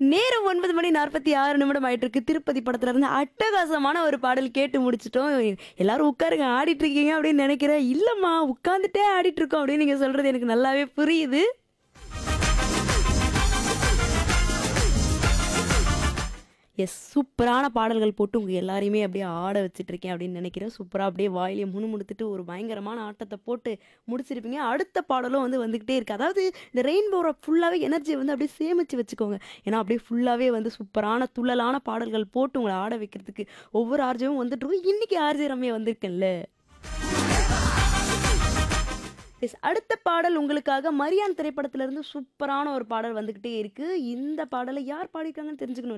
நேரம் 9 மணி 46 நிமிடம் ஆயிட்டு இருக்கு. திருப்பதி படத்துல இருந்து அட்டகாசமான ஒரு பாடல் கேட்டு முடிச்சுட்டோம். எல்லாரும் உட்காருங்க ஆடிட்டு இருக்கீங்க அப்படின்னு நினைக்கிறேன். இல்லம்மா உட்கார்ந்துட்டே ஆடிட்டு இருக்கோம் அப்படின்னு நீங்க சொல்றது எனக்கு நல்லாவே புரியுது. எஸ் சூப்பரான பாடல்கள் போட்டு உங்க எல்லாரையுமே அப்படியே ஆட வச்சுட்டு இருக்கேன் அப்படின்னு நினைக்கிறேன். சூப்பரா அப்படியே வாயிலே முணுமுணுத்துட்டு ஒரு பயங்கரமான ஆட்டத்த போட்டு முடிச்சிருப்பீங்க. அடுத்த பாடலும் வந்துகிட்டே இருக்கு. அதாவது இந்த ரெயின்போர ஃபுல்லாவே எனர்ஜிய அப்படியே சேமிச்சு வச்சுக்கோங்க. ஏன்னா அப்படியே ஃபுல்லாவே சூப்பரான துள்ளலான பாடல்கள் போட்டு உங்கள ஆட வைக்கிறதுக்கு ஒவ்வொரு ஆர்ஜேவும் வந்துட்டுருக்கும். இன்னைக்கு ஆர்ஜே ரம்யா வந்திருக்கேன்ல. எஸ் அடுத்த பாடல் உங்களுக்காக மரியான் திரைப்படத்திலிருந்து சூப்பரான ஒரு பாடல் வந்துகிட்டே இருக்கு. இந்த பாடலை யார் பாடியிருக்காங்கன்னு தெரிஞ்சுக்கணும்.